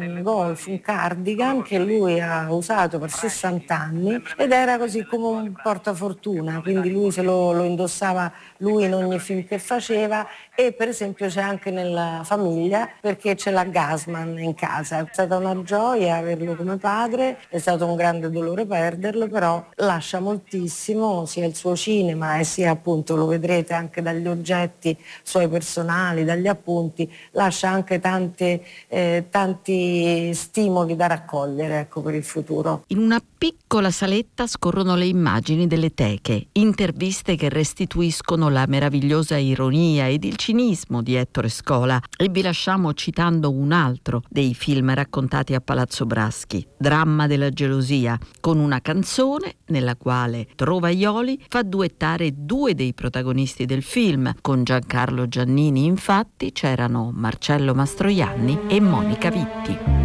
golf, un cardigan che lui ha usato per 60 anni ed era così come un portafortuna, quindi lui lo indossava lui in ogni film che faceva e per esempio c'è anche nella famiglia perché c'è la Gassman in casa. È stata una gioia averlo come padre, è stato un grande dolore perderlo, però lascia moltissimo sia il suo cinema e sia appunto, lo vedrete anche dagli oggetti suoi personali, dagli appunti, lascia anche tanti stimoli da raccogliere, ecco, per il futuro. In una piccola saletta scorrono le immagini delle teche, interviste che restituiscono la meravigliosa ironia ed il cinismo di Ettore Scola, e vi lasciamo citando un altro dei film raccontati a Palazzo Braschi, Dramma della gelosia, con una canzone nella quale Trovaioli fa duettare due dei protagonisti del film. Con Giancarlo Giannini infatti c'erano Marcello Mastroianni e Monica Vitti.